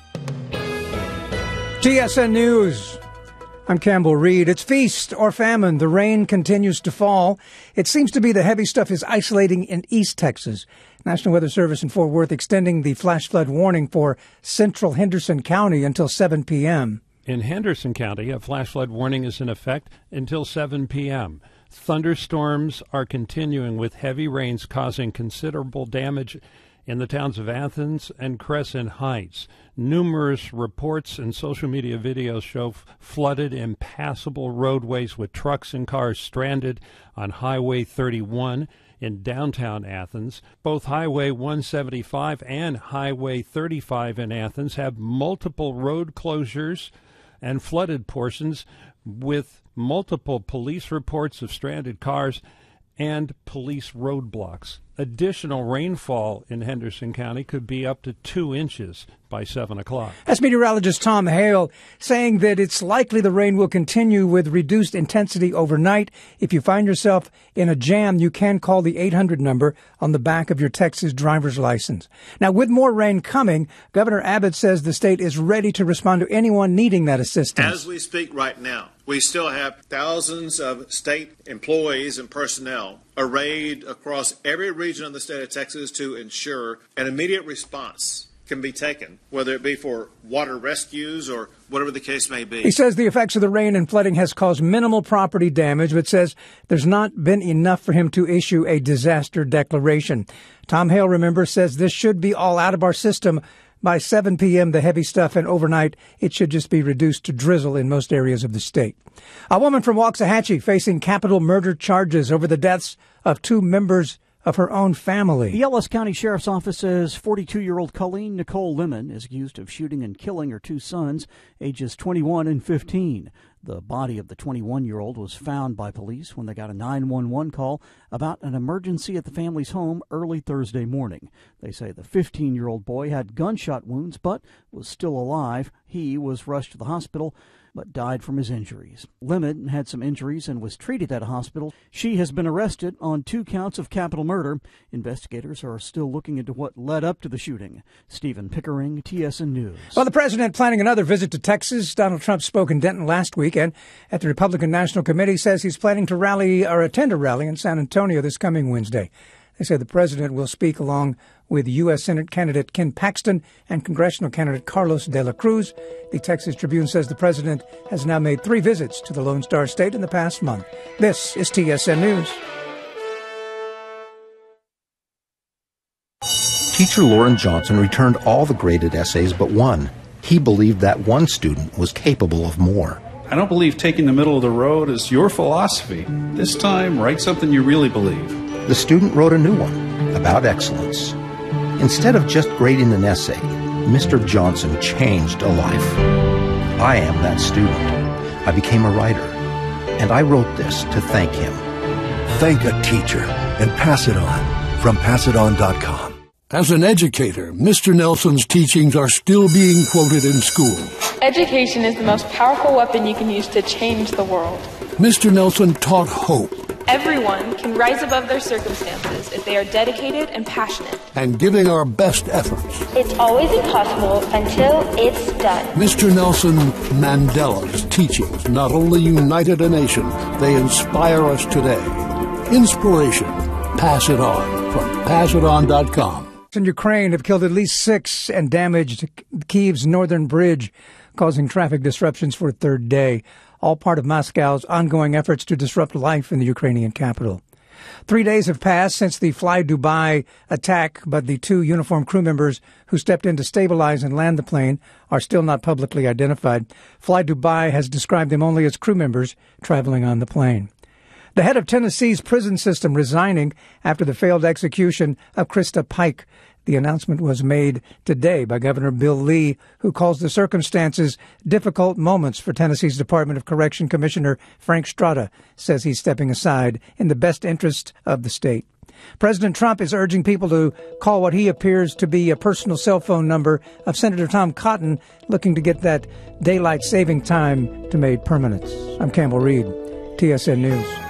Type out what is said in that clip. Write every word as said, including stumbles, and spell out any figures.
T S N News. I'm Campbell Reed. It's feast or famine. The rain continues to fall. It seems to be the heavy stuff is isolating in East Texas. National Weather Service in Fort Worth extending the flash flood warning for central Henderson County until seven p.m. In Henderson County, a flash flood warning is in effect until seven p.m. Thunderstorms are continuing with heavy rains causing considerable damage in the towns of Athens and Crescent Heights. Numerous reports and social media videos show f- flooded, impassable roadways with trucks and cars stranded on Highway thirty-one in downtown Athens. Both Highway one seventy-five and Highway thirty-five in Athens have multiple road closures and flooded portions with multiple police reports of stranded cars and police roadblocks. Additional rainfall in Henderson County could be up to two inches by seven o'clock. That's meteorologist Tom Hale saying that it's likely the rain will continue with reduced intensity overnight. If you find yourself in a jam, you can call the eight hundred number on the back of your Texas driver's license. Now, with more rain coming, Governor Abbott says the state is ready to respond to anyone needing that assistance. As we speak right now, we still have thousands of state employees and personnel arrayed across every region of the state of Texas to ensure an immediate response can be taken, whether it be for water rescues or whatever the case may be. He says the effects of the rain and flooding has caused minimal property damage, but says there's not been enough for him to issue a disaster declaration. Tom Hale, remember, says this should be all out of our system by seven p.m., the heavy stuff, and overnight it should just be reduced to drizzle in most areas of the state. A woman from Waxahachie facing capital murder charges over the deaths of two members of her own family. The Ellis County Sheriff's Office says forty-two-year-old Colleen Nicole Lemon is accused of shooting and killing her two sons, ages twenty-one and fifteen. The body of the twenty-one-year-old was found by police when they got a nine one one call about an emergency at the family's home early Thursday morning. They say the fifteen-year-old boy had gunshot wounds but was still alive. He was rushed to the hospital but died from his injuries. Lemon had some injuries and was treated at a hospital. She has been arrested on two counts of capital murder. Investigators are still looking into what led up to the shooting. Stephen Pickering, T S N News. Well, the president planning another visit to Texas. Donald Trump spoke in Denton last week, and at the Republican National Committee says he's planning to rally or attend a rally in San Antonio this coming Wednesday. They say the president will speak along with U S. Senate candidate Ken Paxton and congressional candidate Carlos de la Cruz. The Texas Tribune says the president has now made three visits to the Lone Star State in the past month. This is T S N News. Teacher Lauren Johnson returned all the graded essays but one. He believed that one student was capable of more. I don't believe taking the middle of the road is your philosophy. This time, write something you really believe. The student wrote a new one about excellence. Instead of just grading an essay, Mister Johnson changed a life. I am that student. I became a writer, and I wrote this to thank him. Thank a teacher and pass it on from pass it on dot com. As an educator, Mister Nelson's teachings are still being quoted in school. Education is the most powerful weapon you can use to change the world. Mister Nelson taught hope. Everyone can rise above their circumstances if they are dedicated and passionate. And giving our best efforts. It's always impossible until it's done. Mister Nelson Mandela's teachings not only united a nation, they inspire us today. Inspiration. Pass it on from pass it on dot com. In Ukraine have killed at least six and damaged Kyiv's northern bridge, causing traffic disruptions for a third day, all part of Moscow's ongoing efforts to disrupt life in the Ukrainian capital. Three days have passed since the Fly Dubai attack, but the two uniformed crew members who stepped in to stabilize and land the plane are still not publicly identified. Fly Dubai has described them only as crew members traveling on the plane. The head of Tennessee's prison system resigning after the failed execution of Krista Pike. The announcement was made today by Governor Bill Lee, who calls the circumstances difficult moments for Tennessee's Department of Correction. Commissioner Frank Strada says he's stepping aside in the best interest of the state. President Trump is urging people to call what he appears to be a personal cell phone number of Senator Tom Cotton, looking to get that daylight saving time to made permanent. I'm Campbell Reed, T S N News.